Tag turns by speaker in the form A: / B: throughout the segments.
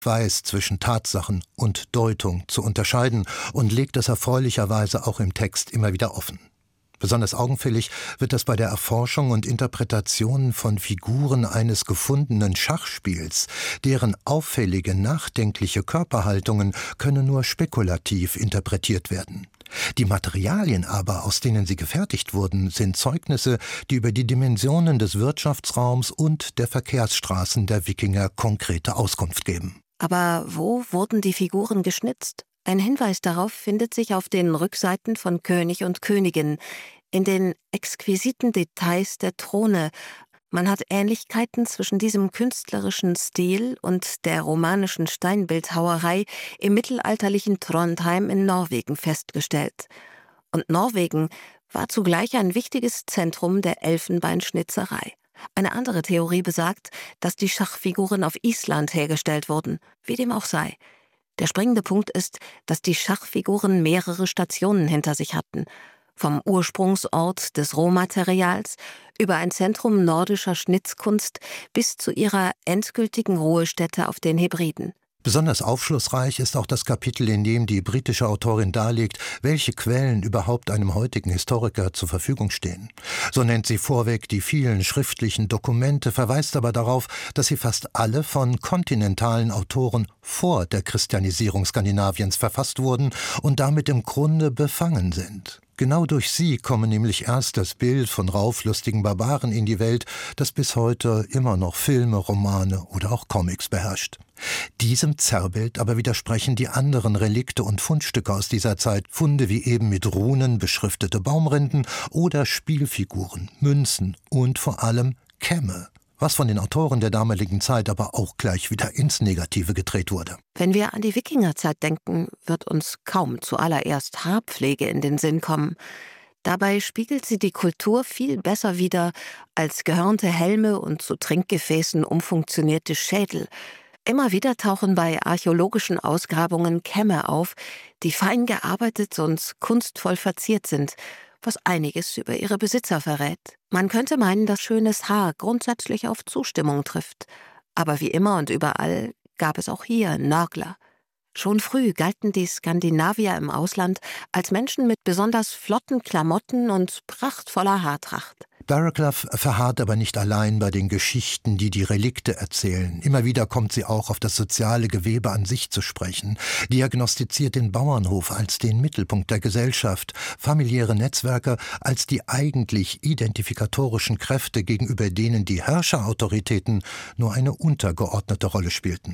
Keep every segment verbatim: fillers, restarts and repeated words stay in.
A: weiß zwischen Tatsachen und Deutung zu unterscheiden und legt das erfreulicherweise auch im Text immer wieder offen. Besonders augenfällig wird das bei der Erforschung und Interpretation von Figuren eines gefundenen Schachspiels. Deren auffällige, nachdenkliche Körperhaltungen können nur spekulativ interpretiert werden. Die Materialien aber, aus denen sie gefertigt wurden, sind Zeugnisse, die über die Dimensionen des Wirtschaftsraums und der Verkehrsstraßen der Wikinger konkrete Auskunft geben.
B: Aber wo wurden die Figuren geschnitzt? Ein Hinweis darauf findet sich auf den Rückseiten von König und Königin, in den exquisiten Details der Throne. Man hat Ähnlichkeiten zwischen diesem künstlerischen Stil und der romanischen Steinbildhauerei im mittelalterlichen Trondheim in Norwegen festgestellt. Und Norwegen war zugleich ein wichtiges Zentrum der Elfenbeinschnitzerei. Eine andere Theorie besagt, dass die Schachfiguren auf Island hergestellt wurden, wie dem auch sei. Der springende Punkt ist, dass die Schachfiguren mehrere Stationen hinter sich hatten. Vom Ursprungsort des Rohmaterials über ein Zentrum nordischer Schnitzkunst bis zu ihrer endgültigen Ruhestätte auf den Hebriden.
A: Besonders aufschlussreich ist auch das Kapitel, in dem die britische Autorin darlegt, welche Quellen überhaupt einem heutigen Historiker zur Verfügung stehen. So nennt sie vorweg die vielen schriftlichen Dokumente, verweist aber darauf, dass sie fast alle von kontinentalen Autoren vor der Christianisierung Skandinaviens verfasst wurden und damit im Grunde befangen sind. Genau durch sie komme nämlich erst das Bild von rauflustigen Barbaren in die Welt, das bis heute immer noch Filme, Romane oder auch Comics beherrscht. Diesem Zerrbild aber widersprechen die anderen Relikte und Fundstücke aus dieser Zeit, Funde wie eben mit Runen beschriftete Baumrinden oder Spielfiguren, Münzen und vor allem Kämme, was von den Autoren der damaligen Zeit aber auch gleich wieder ins Negative gedreht wurde.
B: Wenn wir an die Wikingerzeit denken, wird uns kaum zuallererst Haarpflege in den Sinn kommen. Dabei spiegelt sie die Kultur viel besser wider als gehörnte Helme und zu Trinkgefäßen umfunktionierte Schädel. Immer wieder tauchen bei archäologischen Ausgrabungen Kämme auf, die fein gearbeitet und kunstvoll verziert sind, was einiges über ihre Besitzer verrät. Man könnte meinen, dass schönes Haar grundsätzlich auf Zustimmung trifft. Aber wie immer und überall gab es auch hier Nörgler. Schon früh galten die Skandinavier im Ausland als Menschen mit besonders flotten Klamotten und prachtvoller Haartracht.
A: Barraclough verharrt aber nicht allein bei den Geschichten, die die Relikte erzählen. Immer wieder kommt sie auch auf das soziale Gewebe an sich zu sprechen, diagnostiziert den Bauernhof als den Mittelpunkt der Gesellschaft, familiäre Netzwerke als die eigentlich identifikatorischen Kräfte, gegenüber denen die Herrscherautoritäten nur eine untergeordnete Rolle spielten.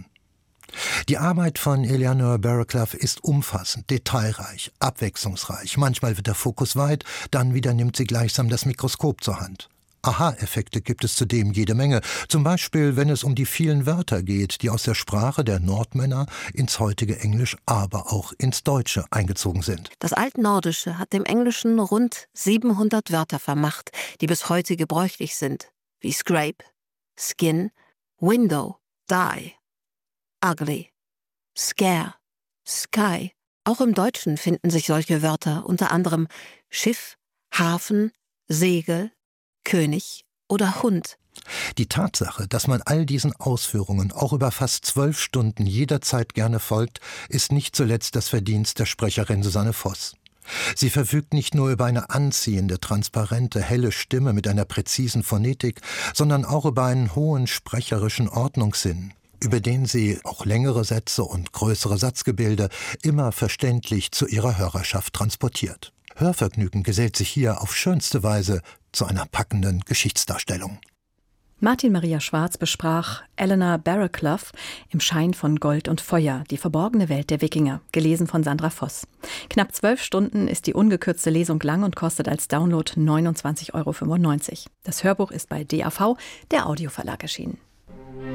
A: Die Arbeit von Eleanor Barraclough ist umfassend, detailreich, abwechslungsreich. Manchmal wird der Fokus weit, dann wieder nimmt sie gleichsam das Mikroskop zur Hand. Aha-Effekte gibt es zudem jede Menge, zum Beispiel wenn es um die vielen Wörter geht, die aus der Sprache der Nordmänner ins heutige Englisch, aber auch ins Deutsche eingezogen sind.
B: Das Altnordische hat dem Englischen rund siebenhundert Wörter vermacht, die bis heute gebräuchlich sind, wie scrape, skin, window, die, ugly, scare, sky. Auch im Deutschen finden sich solche Wörter, unter anderem Schiff, Hafen, Segel, König oder Hund.
A: Die Tatsache, dass man all diesen Ausführungen auch über fast zwölf Stunden jederzeit gerne folgt, ist nicht zuletzt das Verdienst der Sprecherin Susanne Voss. Sie verfügt nicht nur über eine anziehende, transparente, helle Stimme mit einer präzisen Phonetik, sondern auch über einen hohen sprecherischen Ordnungssinn, über den sie auch längere Sätze und größere Satzgebilde immer verständlich zu ihrer Hörerschaft transportiert. Hörvergnügen gesellt sich hier auf schönste Weise zu einer packenden Geschichtsdarstellung.
C: Martin Maria Schwarz besprach Eleanor Barraclough im Schein von Gold und Feuer, die verborgene Welt der Wikinger, gelesen von Sandra Voss. Knapp zwölf Stunden ist die ungekürzte Lesung lang und kostet als Download neunundzwanzig Euro fünfundneunzig. Das Hörbuch ist bei D A V, der Audioverlag, erschienen.